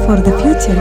for the future.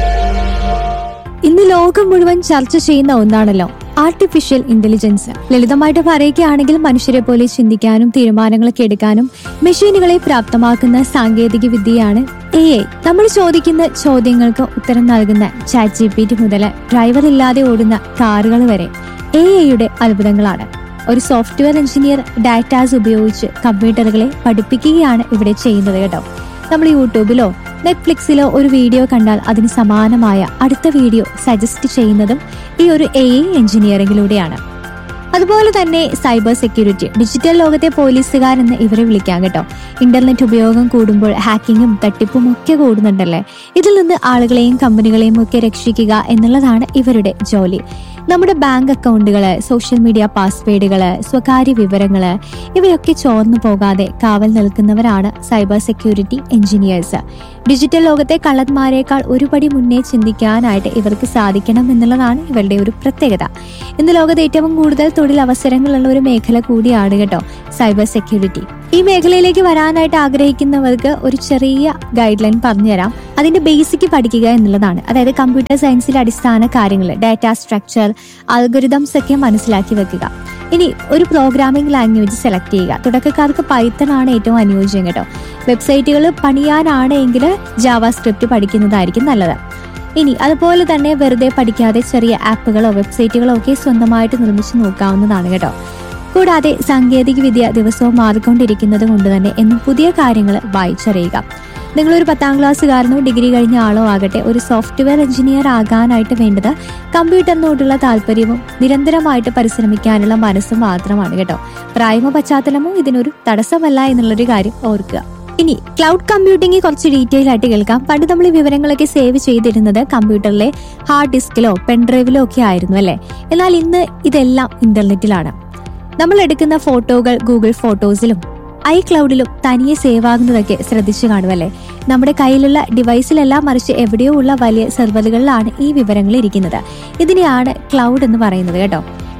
ഇന്ന് ലോകം മുഴുവൻ ചർച്ച ചെയ്യുന്ന ഒന്നാണല്ലോ ആർട്ടിഫിഷ്യൽ ഇന്റലിജൻസ്. ലളിതമായിട്ട് പറയുകയാണെങ്കിൽ മനുഷ്യരെ പോലെ ചിന്തിക്കാനും തീരുമാനങ്ങളൊക്കെ എടുക്കാനും മെഷീനുകളെ പ്രാപ്തമാക്കുന്ന സാങ്കേതിക വിദ്യയാണ് AI. നമ്മൾ ചോദിക്കുന്ന ചോദ്യങ്ങൾക്ക് ഉത്തരം നൽകുന്ന ChatGPT മുതൽ ഡ്രൈവർ ഇല്ലാതെ ഓടുന്ന കാറുകൾ വരെ AIയുടെ അത്ഭുതങ്ങളാണ്. ഒരു സോഫ്റ്റ്വെയർ എഞ്ചിനീയർ ഡാറ്റാസ് ഉപയോഗിച്ച് കമ്പ്യൂട്ടറുകളെ പഠിപ്പിക്കുകയാണ് ഇവിടെ ചെയ്യുന്നത് കേട്ടോ. നമ്മൾ യൂട്യൂബിലോ നെറ്റ്ഫ്ലിക്സിലോ ഒരു വീഡിയോ കണ്ടാൽ അതിന് സമാനമായ അടുത്ത വീഡിയോ സജസ്റ്റ് ചെയ്യുന്നതും ഈ ഒരു AI എഞ്ചിനീയറിംഗിലൂടെയാണ്. അതുപോലെ തന്നെ സൈബർ സെക്യൂരിറ്റി, ഡിജിറ്റൽ ലോകത്തെ പോലീസുകാരെന്ന് ഇവരെ വിളിക്കാം കേട്ടോ. ഇന്റർനെറ്റ് ഉപയോഗം കൂടുമ്പോൾ ഹാക്കിങ്ങും തട്ടിപ്പും ഒക്കെ കൂടുന്നുണ്ടല്ലേ. ഇതിൽ നിന്ന് ആളുകളെയും കമ്പനികളെയും ഒക്കെ രക്ഷിക്കുക എന്നുള്ളതാണ് ഇവരുടെ ജോലി. നമ്മുടെ ബാങ്ക് അക്കൗണ്ടുകള്, സോഷ്യൽ മീഡിയ പാസ്വേഡുകള്, സ്വകാര്യ വിവരങ്ങള് ഇവയൊക്കെ ചോർന്നു പോകാതെ കാവൽ നിൽക്കുന്നവരാണ് സൈബർ സെക്യൂരിറ്റി എഞ്ചിനീയേഴ്സ്. ഡിജിറ്റൽ ലോകത്തെ കള്ളന്മാരെക്കാൾ ഒരുപടി മുന്നേ ചിന്തിക്കാനായിട്ട് ഇവർക്ക് സാധിക്കണം എന്നുള്ളതാണ് ഇവരുടെ ഒരു പ്രത്യേകത. ഇന്ന് ലോകത്ത് ഏറ്റവും കൂടുതൽ തൊഴിലവസരങ്ങളുള്ള ഒരു മേഖല കൂടിയാണ് കേട്ടോ സൈബർ സെക്യൂരിറ്റി. ഈ മേഖലയിലേക്ക് വരാനായിട്ട് ആഗ്രഹിക്കുന്നവർക്ക് ഒരു ചെറിയ ഗൈഡ് ലൈൻ പറഞ്ഞുതരാം. അതിന്റെ ബേസിക് പഠിക്കുക എന്നുള്ളതാണ്. അതായത് കമ്പ്യൂട്ടർ സയൻസിലെ അടിസ്ഥാന കാര്യങ്ങൾ, ഡാറ്റ സ്ട്രക്ചർ, അൽഗോരിതംസ് ഒക്കെ മനസ്സിലാക്കി വെക്കുക. ഇനി ഒരു പ്രോഗ്രാമിംഗ് ലാംഗ്വേജ് സെലക്ട് ചെയ്യുക. തുടക്കക്കാർക്ക് പൈത്തൺ ആണ് ഏറ്റവും അനുയോജ്യം കേട്ടോ. വെബ്സൈറ്റുകൾ പണിയാനാണ് എങ്കിൽ ജാവാസ്ക്രിപ്റ്റ് പഠിക്കുന്നതായിരിക്കും നല്ലത്. ഇനി അതുപോലെ തന്നെ വെറുതെ പഠിക്കാതെ ചെറിയ ആപ്പുകളോ വെബ്സൈറ്റുകളോ ഒക്കെ സ്വന്തമായിട്ട് നിർമ്മിച്ച് നോക്കാവുന്നതാണ് കേട്ടോ. കൂടാതെ സാങ്കേതിക വിദ്യ ദിവസവും മാറിക്കൊണ്ടിരിക്കുന്നത് കൊണ്ട് തന്നെ എന്നും പുതിയ കാര്യങ്ങൾ വായിച്ചറിയുക. നിങ്ങളൊരു 10ാം ക്ലാസ്സുകാരനോ ഡിഗ്രി കഴിഞ്ഞ ആളോ ആകട്ടെ, ഒരു സോഫ്റ്റ്വെയർ എഞ്ചിനീയർ ആകാനായിട്ട് വേണ്ടത് കമ്പ്യൂട്ടറിനോടുള്ള താല്പര്യവും നിരന്തരമായിട്ട് പരിശ്രമിക്കാനുള്ള മനസ്സും മാത്രമാണ് കേട്ടോ. പ്രായമോ പശ്ചാത്തലമോ ഇതിനൊരു തടസ്സമല്ല എന്നുള്ളൊരു കാര്യം ഓർക്കുക. ഇനി ക്ലൗഡ് കമ്പ്യൂട്ടിംഗ് കുറച്ച് ഡീറ്റെയിൽ ആയിട്ട് കേൾക്കാം. പണ്ട് നമ്മൾ ഈ വിവരങ്ങളൊക്കെ സേവ് ചെയ്തിരുന്നത് കമ്പ്യൂട്ടറിലെ ഹാർഡ് ഡിസ്കിലോ പെൻഡ്രൈവിലോ ഒക്കെ ആയിരുന്നു അല്ലേ. എന്നാൽ ഇന്ന് ഇതെല്ലാം ഇന്റർനെറ്റിലാണ്. നമ്മൾ എടുക്കുന്ന ഫോട്ടോകൾ ഗൂഗിൾ ഫോട്ടോസിലും iCloudലും തനിയെ സേവ് ആകുന്നതൊക്കെ ശ്രദ്ധിച്ചു കാണുമല്ലേ. നമ്മുടെ കയ്യിലുള്ള ഡിവൈസിലല്ല, മറിച്ച് എവിടെയോ ഉള്ള വലിയ സെർവറുകളിലാണ് ഈ വിവരങ്ങൾ ഇരിക്കുന്നത്. ഇതിനെയാണ് ക്ലൗഡ് എന്ന് പറയുന്നത് കേട്ടോ.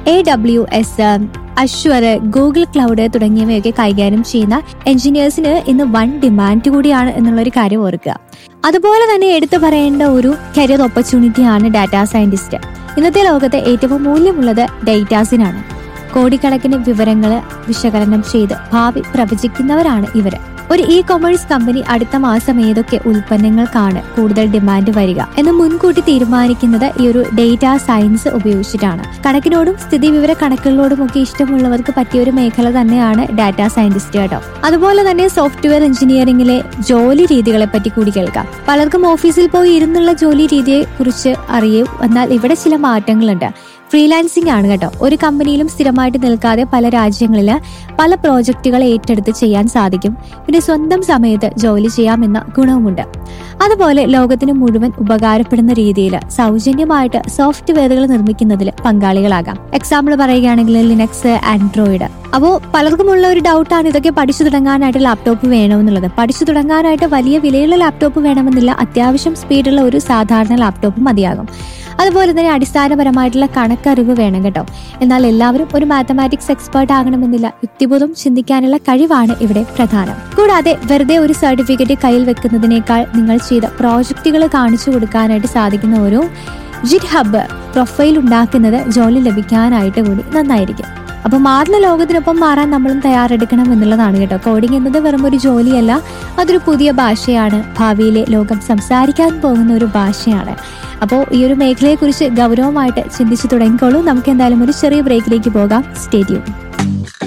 AWS, അഷ്വർ, ഗൂഗിൾ ക്ലൗഡ് തുടങ്ങിയവയൊക്കെ കൈകാര്യം ചെയ്യുന്ന എഞ്ചിനീയേഴ്സിന് ഇന്ന് വൻ ഡിമാൻഡ് കൂടിയാണ് എന്നുള്ളൊരു കാര്യം ഓർക്കുക. അതുപോലെ തന്നെ എടുത്തു പറയേണ്ട ഒരു കരിയർ ഓപ്പർച്യൂണിറ്റിയാണ് ഡാറ്റാ സയന്റിസ്റ്റ്. ഇന്നത്തെ ലോകത്തെ ഏറ്റവും മൂല്യമുള്ളത് ഡേറ്റാസിനാണ്. കോടിക്കണക്കിന് വിവരങ്ങൾ വിശകലനം ചെയ്ത് ഭാവി പ്രവചിക്കുന്നവരാണ് ഇവര്. ഒരു കൊമേഴ്സ് കമ്പനി അടുത്ത മാസം ഏതൊക്കെ ഉൽപ്പന്നങ്ങൾക്കാണ് കൂടുതൽ ഡിമാൻഡ് വരിക എന്ന് മുൻകൂട്ടി തീരുമാനിക്കുന്നത് ഈ ഒരു ഡേറ്റാ സയൻസ് ഉപയോഗിച്ചിട്ടാണ്. കണക്കിനോടും സ്ഥിതി വിവര കണക്കുകളോടും ഒക്കെ ഇഷ്ടമുള്ളവർക്ക് പറ്റിയ ഒരു മേഖല തന്നെയാണ് ഡാറ്റാ സയന്റിസ്റ്റ് കേട്ടോ. അതുപോലെ തന്നെ സോഫ്റ്റ്വെയർ എഞ്ചിനീയറിംഗിലെ ജോലി രീതികളെ പറ്റി കൂടി കേൾക്കാം. പലർക്കും ഓഫീസിൽ പോയി ഇരുന്നുള്ള ജോലി രീതിയെ കുറിച്ച് അറിയൂ. എന്നാൽ ഇവിടെ ചില മാറ്റങ്ങളുണ്ട്. ഫ്രീലാൻസിംഗ് ആണ് കേട്ടോ. ഒരു കമ്പനിയിലും സ്ഥിരമായിട്ട് നിൽക്കാതെ പല രാജ്യങ്ങളില് പല പ്രോജക്റ്റുകൾ ഏറ്റെടുത്ത് ചെയ്യാൻ സാധിക്കും. പിന്നെ സ്വന്തം സമയത്ത് ജോലി ചെയ്യാമെന്ന ഗുണവുമുണ്ട്. അതുപോലെ ലോകത്തിന് മുഴുവൻ ഉപകാരപ്പെടുന്ന രീതിയിൽ സൗജന്യമായിട്ട് സോഫ്റ്റ്വെയറുകൾ നിർമ്മിക്കുന്നതിൽ പങ്കാളികളാകാം. എക്സാമ്പിൾ പറയുകയാണെങ്കിൽ ലിനക്സ്, ആൻഡ്രോയിഡ്. അപ്പോൾ പലർക്കുമുള്ള ഒരു ഡൗട്ടാണ് ഇതൊക്കെ പഠിച്ചു തുടങ്ങാനായിട്ട് ലാപ്ടോപ്പ് വേണമെന്നുള്ളത്. പഠിച്ചു തുടങ്ങാനായിട്ട് വലിയ വിലയുള്ള ലാപ്ടോപ്പ് വേണമെന്നില്ല. അത്യാവശ്യം സ്പീഡുള്ള ഒരു സാധാരണ ലാപ്ടോപ്പ് മതിയാകും. അതുപോലെ തന്നെ അടിസ്ഥാനപരമായിട്ടുള്ള കണക്കറിവ് വേണം കേട്ടോ. എന്നാൽ എല്ലാവരും ഒരു മാത്തമാറ്റിക്സ് എക്സ്പേർട്ട് ആകണമെന്നില്ല. യുക്തിബോധം ചിന്തിക്കാനുള്ള കഴിവാണ് ഇവിടെ പ്രധാനം. കൂടാതെ വെറുതെ ഒരു സർട്ടിഫിക്കറ്റ് കയ്യിൽ വെക്കുന്നതിനേക്കാൾ നിങ്ങൾ ചെയ്ത പ്രോജക്റ്റുകൾ കാണിച്ചു കൊടുക്കാനായിട്ട് സാധിക്കുന്ന ഒരു GitHub പ്രൊഫൈൽ ഉണ്ടാക്കുന്നത് ജോലി ലഭിക്കാനായിട്ട് കൂടി നന്നായിരിക്കും. അപ്പൊ മാറുന്ന ലോകത്തിനൊപ്പം മാറാൻ നമ്മളും തയ്യാറെടുക്കണം എന്നുള്ളതാണ് കേട്ടോ. കോഡിംഗ് എന്നത് വെറും ഒരു ജോലിയല്ല, അതൊരു പുതിയ ഭാഷയാണ്. ഭാവിയിലെ ലോകം സംസാരിക്കാൻ പോകുന്ന ഒരു ഭാഷയാണ്. അപ്പോൾ ഈ ഒരു മേഖലയെക്കുറിച്ച് ഗൗരവമായിട്ട് ചിന്തിച്ചു തുടങ്ങിക്കോളൂ. നമുക്ക് എന്തായാലും ഒരു ചെറിയ ബ്രേക്കിലേക്ക് പോകാം. Stay tune.